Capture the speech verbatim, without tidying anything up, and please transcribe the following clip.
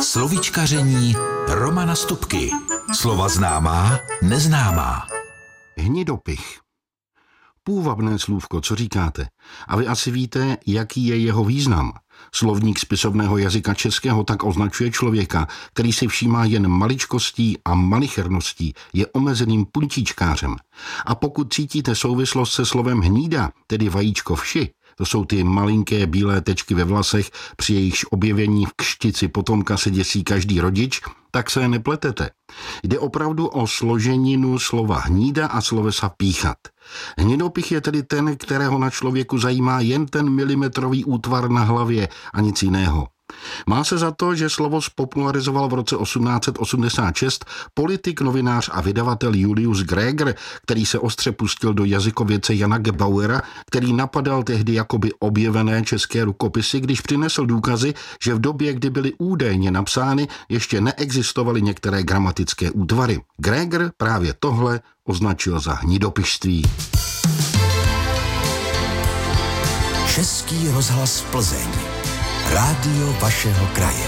Slovíčkaření Romana Stupky. Slova známá, neznámá. Hnidopich. Půvabné slůvko, co říkáte? A vy asi víte, jaký je jeho význam. Slovník spisovného jazyka českého tak označuje člověka, který si všímá jen maličkostí a malicherností, je omezeným puntíčkářem. A pokud cítíte souvislost se slovem hnída, tedy vajíčko vši, to jsou ty malinké bílé tečky ve vlasech, při jejichž objevení v kštici potomka se děsí každý rodič, tak se nepletete. Jde opravdu o složeninu slova hnída a slovesa píchat. Hnidopich je tedy ten, kterého na člověku zajímá jen ten milimetrový útvar na hlavě a nic jiného. Má se za to, že slovo spopularizoval v roce osmnáct set osmdesát šest politik, novinář a vydavatel Julius Gregor, který se ostře pustil do jazykovědce Jana Gebauera, který napadal tehdy jakoby objevené české rukopisy, když přinesl důkazy, že v době, kdy byly údajně napsány, ještě neexistovaly některé gramatické útvary. Gregor právě tohle označil za hnidopišství. Český rozhlas Plzeň. Rádio vašeho kraje.